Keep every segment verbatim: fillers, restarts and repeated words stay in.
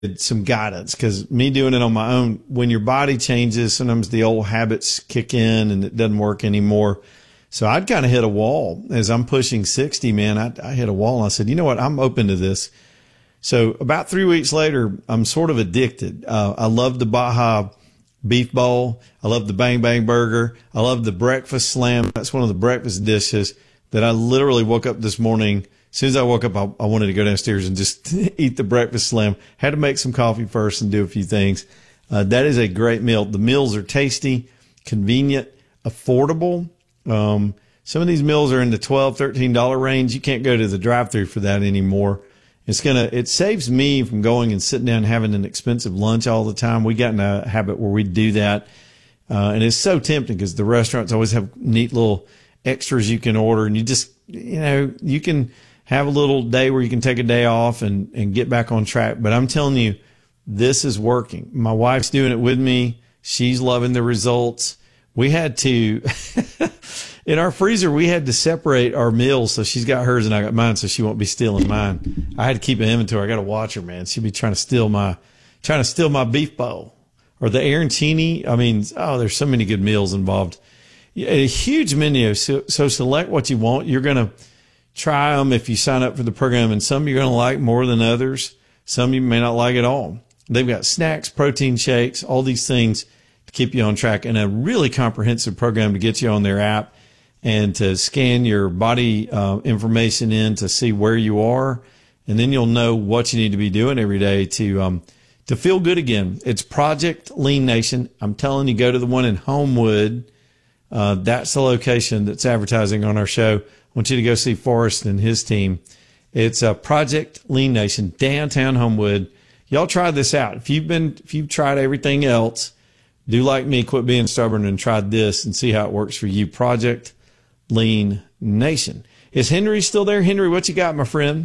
some guidance, because me doing it on my own, when your body changes, sometimes the old habits kick in and it doesn't work anymore. So I'd kind of hit a wall as I'm pushing sixty, man. I, I hit a wall and I said, you know what? I'm open to this. So about three weeks later, I'm sort of addicted. Uh, I love the Baja Beef Bowl. I love the Bang Bang Burger. I love the Breakfast Slam. That's one of the breakfast dishes that I literally woke up this morning. As soon as I woke up, I, I wanted to go downstairs and just eat the Breakfast Slam. Had to make some coffee first and do a few things. Uh, that is a great meal. The meals are tasty, convenient, affordable. Um, some of these meals are in the twelve dollars, thirteen dollars range. You can't go to the drive-thru for that anymore. It's gonna, it saves me from going and sitting down and having an expensive lunch all the time. We got in a habit where we do that. Uh, and it's so tempting because the restaurants always have neat little extras you can order, and you just, you know, you can have a little day where you can take a day off and, and get back on track. But I'm telling you, this is working. My wife's doing it with me. She's loving the results. We had to, in our freezer, we had to separate our meals. So she's got hers and I got mine, so she won't be stealing mine. I had to keep an inventory. I got to watch her, man. She'll be trying to steal my, trying to steal my beef bowl or the arancini. I mean, oh, there's so many good meals involved. A huge menu. So, so select what you want. You're going to try them if you sign up for the program, and some you're going to like more than others. Some you may not like at all. They've got snacks, protein shakes, all these things to keep you on track, and a really comprehensive program to get you on their app and to scan your body uh, information in to see where you are, and then you'll know what you need to be doing every day to um, to feel good again. It's Project Lean Nation. I'm telling you, go to the one in Homewood. Uh, that's the location that's advertising on our show. I want you to go see Forrest and his team. It's uh, Project Lean Nation, downtown Homewood. Y'all try this out. If you've been, if you've tried everything else, do like me, quit being stubborn and try this and see how it works for you. Project Lean Nation. Is Henry still there? Henry, what you got, my friend?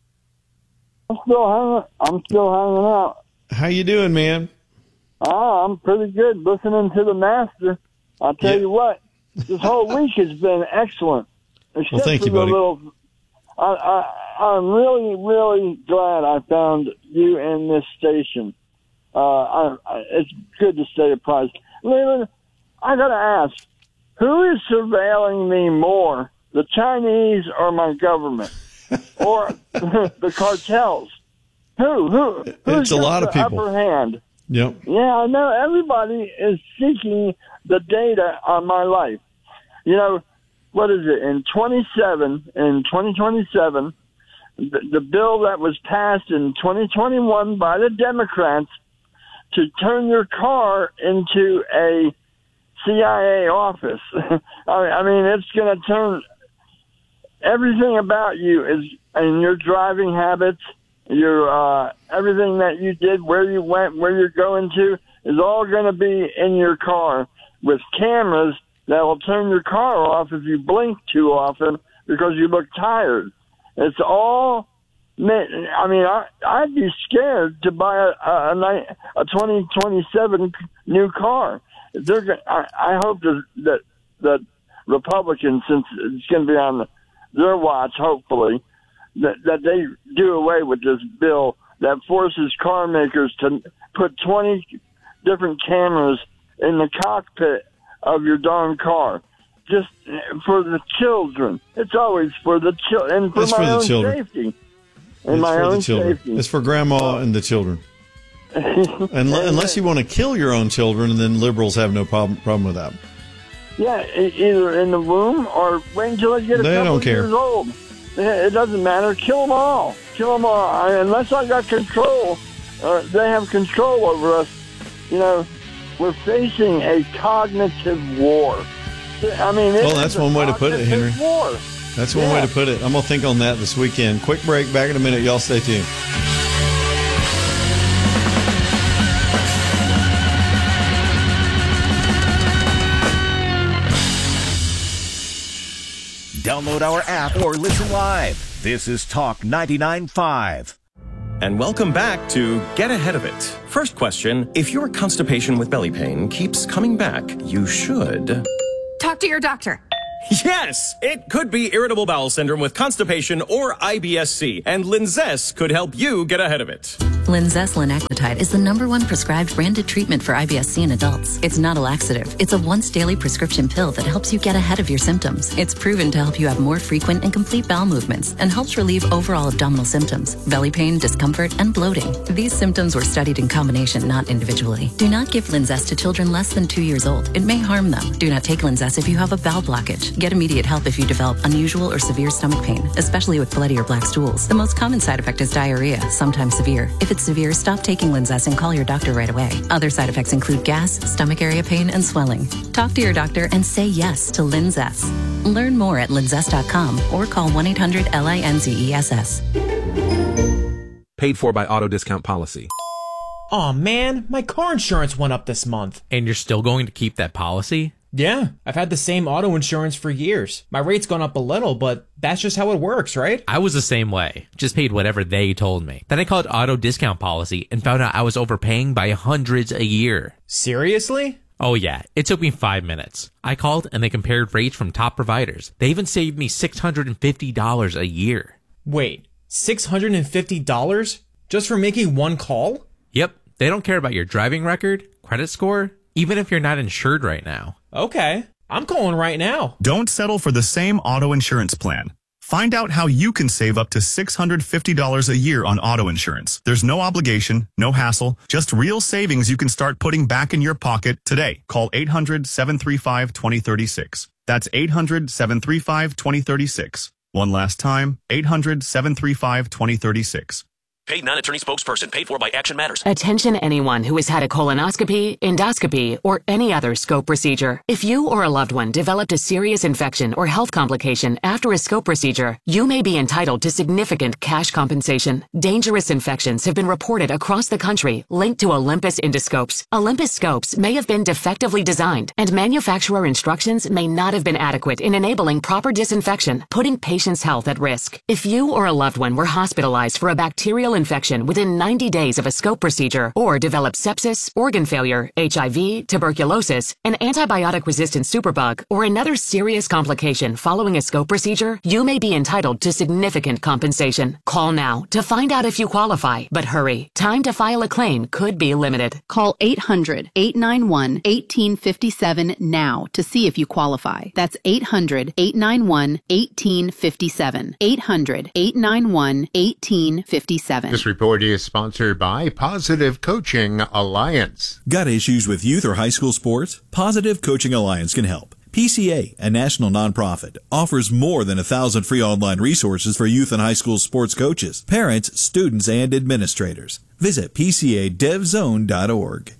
I'm still hanging. I'm still hanging out. How you doing, man? Ah, I'm pretty good. Listening to the master. I'll tell Yeah. you what. This whole week has been excellent. Except Well, thank for you, the buddy. Little, I, I, I'm really, really glad I found you in this station. Uh, I, I, it's good to stay apprised. Leland, I got to ask, who is surveilling me more, the Chinese or my government, or the cartels? Who? Who? Who's It's a lot got of the people. upper hand? Yep. Yeah, I know. Everybody is seeking the data on my life. You know, what is it? In twenty-seven, in twenty twenty-seven, the, the bill that was passed in twenty twenty-one by the Democrats to turn your car into a C I A office. I mean, it's going to turn everything about you is, and your driving habits, your uh, everything that you did, where you went, where you're going to, is all going to be in your car with cameras that will turn your car off if you blink too often because you look tired. It's all. I mean, I, I'd be scared to buy a a, a twenty twenty-seven new car. They're. Gonna, I, I hope that that that Republicans, since it's going to be on their watch, hopefully, that that they do away with this bill that forces car makers to put twenty different cameras in the cockpit of your darn car, just for the children. It's always for the children and for It's my for the own children. safety. And It's my for own the children. safety. It's for grandma and the children. Unless, unless you want to kill your own children, and then liberals have no problem problem with that. Yeah, e- either in the womb or wait until they get a They couple don't care. years old. Yeah, it doesn't matter. Kill them all. Kill them all. I, unless I got control, or they have control over us. You know, we're facing a cognitive war. I mean, it Well, that's is a one way to put it, cognitive Henry. War. That's one Yeah. way to put it. I'm going to think on that this weekend. Quick break. Back in a minute. Y'all stay tuned. Download our app or listen live. This is Talk ninety-nine point five. And welcome back to Get Ahead of It. First question, if your constipation with belly pain keeps coming back, you should... Talk to your doctor. Yes! It could be irritable bowel syndrome with constipation or I B S C, and Linzess could help you get ahead of it. Linzess linaclotide is the number one prescribed branded treatment for I B S C in adults. It's not a laxative. It's a once daily prescription pill that helps you get ahead of your symptoms. It's proven to help you have more frequent and complete bowel movements and helps relieve overall abdominal symptoms, belly pain, discomfort, and bloating. These symptoms were studied in combination, not individually. Do not give Linzess to children less than two years old. It may harm them. Do not take Linzess if you have a bowel blockage. Get immediate help if you develop unusual or severe stomach pain, especially with bloody or black stools. The most common side effect is diarrhea, sometimes severe. If it's severe, stop taking Linzess and call your doctor right away. Other side effects include gas, stomach area pain, and swelling. Talk to your doctor and say yes to Linzess. Learn more at linzess dot com or call one eight hundred L I N Z E S S. Paid for by Auto Discount Policy. Aw, man, my car insurance went up this month. And you're still going to keep that policy? Yeah, I've had the same auto insurance for years. My rate's gone up a little, but that's just how it works, right? I was the same way. Just paid whatever they told me. Then I called Auto Discount Policy and found out I was overpaying by hundreds a year. Seriously? Oh yeah, it took me five minutes. I called and they compared rates from top providers. They even saved me six hundred fifty dollars a year. Wait, six hundred fifty dollars? Just for making one call? Yep, they don't care about your driving record, credit score, even if you're not insured right now. Okay, I'm calling right now. Don't settle for the same auto insurance plan. Find out how you can save up to six hundred fifty dollars a year on auto insurance. There's no obligation, no hassle, just real savings you can start putting back in your pocket today. Call eight hundred, seven three five, two zero three six. That's eight hundred, seven three five, two zero three six. One last time, eight hundred, seven three five, two zero three six. Paid non-attorney spokesperson. Paid for by Action Matters. Attention anyone who has had a colonoscopy, endoscopy, or any other scope procedure. If you or a loved one developed a serious infection or health complication after a scope procedure, you may be entitled to significant cash compensation. Dangerous infections have been reported across the country linked to Olympus endoscopes. Olympus scopes may have been defectively designed, and manufacturer instructions may not have been adequate in enabling proper disinfection, putting patients' health at risk. If you or a loved one were hospitalized for a bacterial infection within ninety days of a scope procedure or developed sepsis, organ failure, H I V, tuberculosis, an antibiotic-resistant superbug, or another serious complication following a scope procedure, you may be entitled to significant compensation. Call now to find out if you qualify, but hurry. Time to file a claim could be limited. Call eight hundred, eight nine one, one eight five seven now to see if you qualify. That's eight hundred, eight nine one, one eight five seven. eight hundred, eight nine one, one eight five seven. This report is sponsored by Positive Coaching Alliance. Got issues with youth or high school sports? Positive Coaching Alliance can help. P C A, a national nonprofit, offers more than a thousand free online resources for youth and high school sports coaches, parents, students, and administrators. Visit P C A dev zone dot org.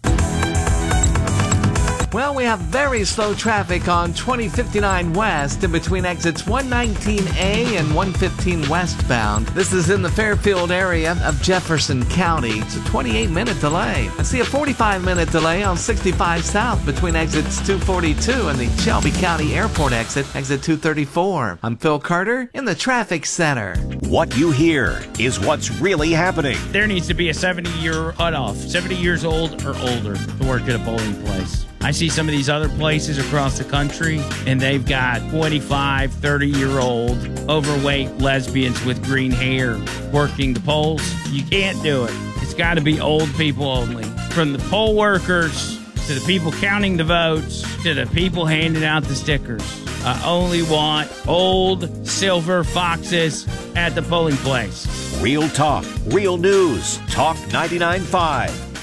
Well, we have very slow traffic on twenty fifty-nine West in between exits one nineteen A and one fifteen westbound. This is in the Fairfield area of Jefferson County. It's a twenty-eight minute delay. I see a forty-five minute delay on sixty-five South between exits two forty-two and the Shelby County Airport exit, exit two thirty-four. I'm Phil Carter in the traffic center. What you hear is what's really happening. There needs to be a seventy-year cutoff, seventy years old or older to work at a bowling place. I see some of these other places across the country, and they've got twenty-five, thirty-year-old overweight lesbians with green hair working the polls. You can't do it. It's got to be old people only. From the poll workers to the people counting the votes to the people handing out the stickers. I only want old silver foxes at the polling place. Real talk, real news. Talk ninety-nine point five.